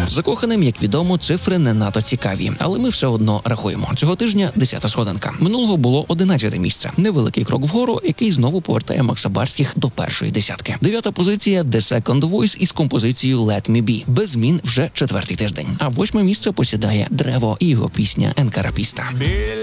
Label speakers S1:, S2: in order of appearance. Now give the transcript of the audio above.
S1: Закоханим, як відомо, цифри не надто цікаві, але ми все одно рахуємо. Цього тижня 10-та сходинка. Минулого було 11-те місце. Невеликий крок вгору, який знову повертає Макса Барських до першої десятки. 9-та позиція The Second Voice із композицією Let Me Be. Без змін вже 4-й тиждень. А 8-ме місце посідає Древо і його пісня Енкарапіста.